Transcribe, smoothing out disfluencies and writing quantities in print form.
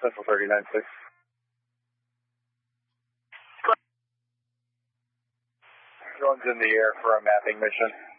Central 39-6. Drone's in the air for a mapping mission.